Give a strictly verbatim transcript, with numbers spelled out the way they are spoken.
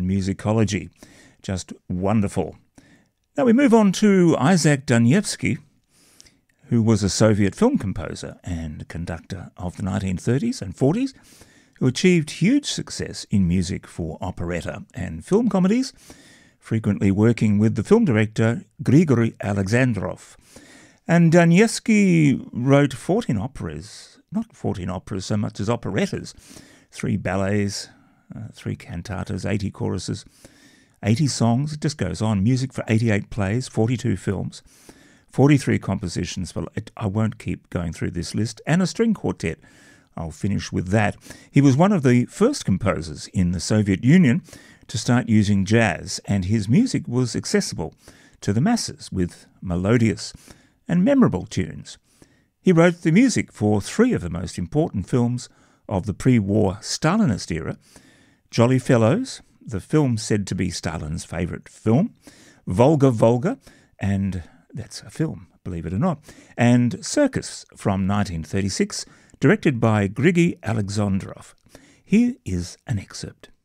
musicology. Just wonderful. Now we move on to Isaac Danievsky, who was a Soviet film composer and conductor of the nineteen thirties and forties, who achieved huge success in music for operetta and film comedies, frequently working with the film director Grigory Alexandrov. And Danievsky wrote fourteen operas, not fourteen operas so much as operettas, three ballets, uh, three cantatas, eighty choruses, eighty songs, it just goes on, music for eighty-eight plays, forty-two films, forty-three compositions, but I won't keep going through this list, and a string quartet. I'll finish with that. He was one of the first composers in the Soviet Union to start using jazz, and his music was accessible to the masses with melodious and memorable tunes. He wrote the music for three of the most important films of the pre-war Stalinist era: Jolly Fellows, the film said to be Stalin's favourite film, Volga Volga, and that's a film, believe it or not, and Circus from nineteen thirty-six, directed by Grigory Alexandrov. Here is an excerpt.